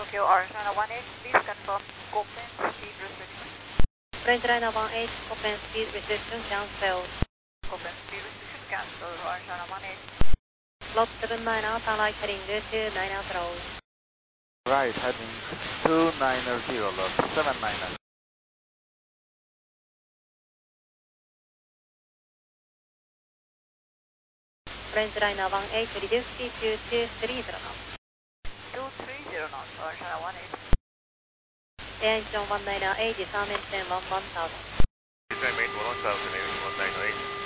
Tokyo Orange Liner 18, please confirm Copen speed restriction. Orange Liner 18, Copen speed restriction cancelled. Copen speed restriction cancelled, Orange Liner 18. Slot 79 out, light heading 29 approach. Right, heading 290, lot 79. Orange Liner 18, reduce speed to 230 knots. 230 knots, Orange Liner 18. Engine 1908, disarm engine 11000. Disarm engine 1000, 1908.